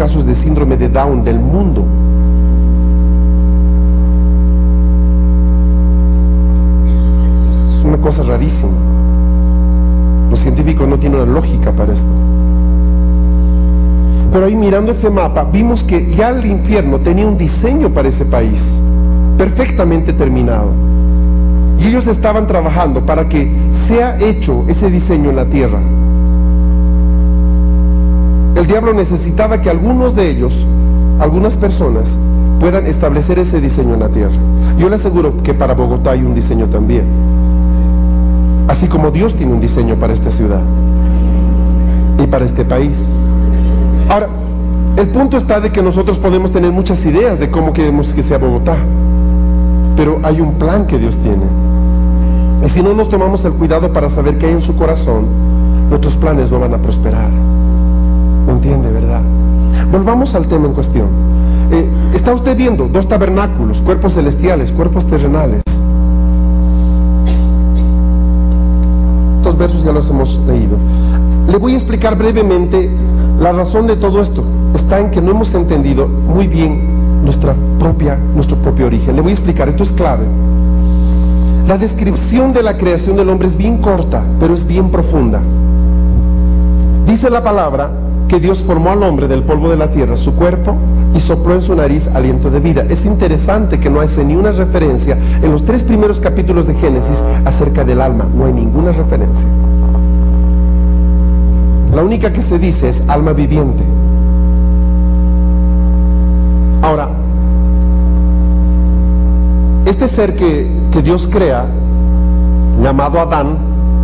casos de síndrome de Down del mundo. Es una cosa rarísima. Los científicos no tienen una lógica para esto. Pero ahí, mirando ese mapa, vimos que ya el infierno tenía un diseño para ese país, perfectamente terminado. Y ellos estaban trabajando para que sea hecho ese diseño en la tierra. El diablo necesitaba que algunos de ellos, algunas personas, puedan establecer ese diseño en la tierra. Yo le aseguro que para Bogotá hay un diseño también. Así como Dios tiene un diseño para esta ciudad y para este país. Ahora, el punto está de que nosotros podemos tener muchas ideas de cómo queremos que sea Bogotá, pero hay un plan que Dios tiene. Y si no nos tomamos el cuidado para saber qué hay en su corazón, nuestros planes no van a prosperar. ¿Me entiende, verdad? Volvamos al tema en cuestión. Está usted viendo dos tabernáculos, cuerpos celestiales, cuerpos terrenales. Estos versos ya los hemos leído. Le voy a explicar brevemente la razón de todo esto. Está en que no hemos entendido muy bien nuestro propio origen. Le voy a explicar, esto es clave. La descripción de la creación del hombre es bien corta, pero es bien profunda. Dice la palabra que Dios formó al hombre del polvo de la tierra, su cuerpo, y sopló en su nariz aliento de vida. Es interesante que no hace ni una referencia en los 3 primeros capítulos de Génesis acerca del alma. No hay ninguna referencia. La única que se dice es alma viviente. Ahora, este ser que Dios crea, llamado Adán,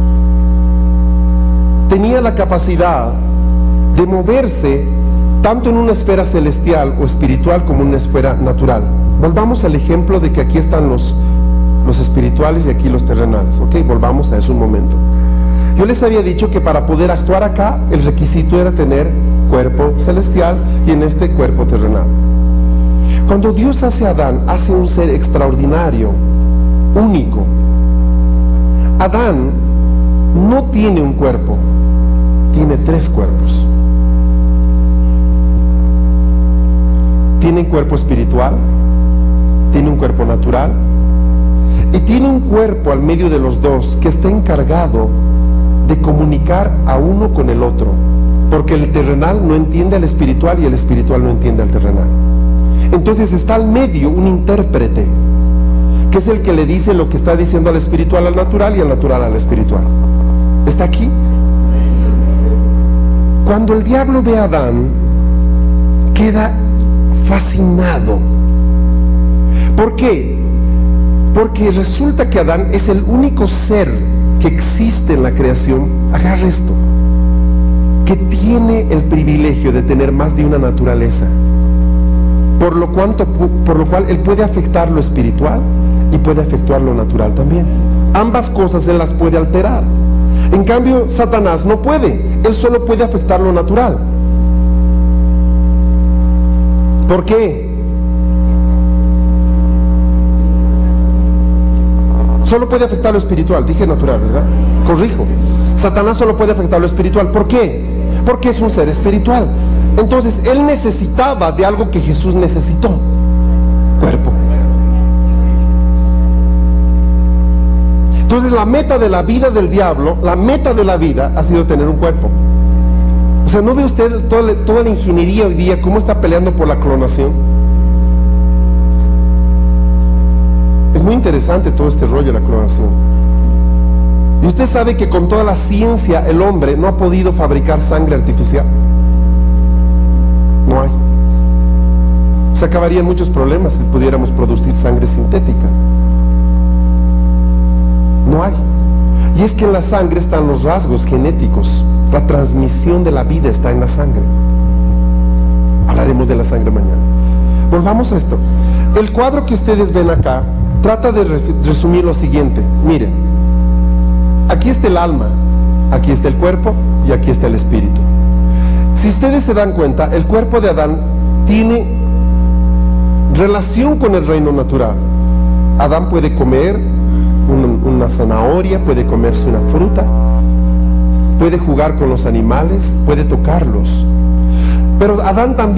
tenía la capacidad de moverse tanto en una esfera celestial o espiritual como en una esfera natural. Volvamos al ejemplo de que aquí están los espirituales y aquí los terrenales, ¿ok? Volvamos a eso un momento. Yo les había dicho que para poder actuar acá, el requisito era tener cuerpo celestial y en este cuerpo terrenal. Cuando Dios hace a Adán, hace un ser extraordinario, único. Adán no tiene un cuerpo, tiene 3 cuerpos. Tiene un cuerpo espiritual, tiene un cuerpo natural y tiene un cuerpo al medio de los dos que está encargado de comunicar a uno con el otro, porque el terrenal no entiende al espiritual y el espiritual no entiende al terrenal. Entonces está al medio un intérprete, que es el que le dice lo que está diciendo al espiritual al natural y al natural al espiritual. ¿Está aquí? Cuando el diablo ve a Adán, queda fascinado. ¿Por qué? Porque resulta que Adán es el único ser que existe en la creación, agarra esto, que tiene el privilegio de tener más de una naturaleza, por lo cual él puede afectar lo espiritual y puede afectar lo natural también. Ambas cosas él las puede alterar. En cambio, Satanás no puede, él solo puede afectar lo natural. ¿Por qué? Solo puede afectar lo espiritual, dije natural, ¿verdad? Corrijo. Satanás solo puede afectar lo espiritual. ¿Por qué? Porque es un ser espiritual. Entonces, él necesitaba de algo que Jesús necesitó: cuerpo. Entonces, la meta de la vida del diablo, la meta de la vida ha sido tener un cuerpo. O sea, ¿no ve usted toda la ingeniería hoy día, cómo está peleando por la clonación? Es muy interesante todo este rollo de la clonación. Y usted sabe que con toda la ciencia el hombre no ha podido fabricar sangre artificial. No hay. Se acabarían muchos problemas si pudiéramos producir sangre sintética. No hay. Y es que en la sangre están los rasgos genéticos. La transmisión de la vida está en la sangre. Hablaremos de la sangre mañana. Volvamos a esto. El cuadro que ustedes ven acá trata de resumir lo siguiente. Miren, aquí está el alma, aquí está el cuerpo y aquí está el espíritu. Si ustedes se dan cuenta, el cuerpo de Adán tiene relación con el reino natural. Adán puede comer una zanahoria, puede comerse una fruta, puede jugar con los animales, puede tocarlos. Pero Adán también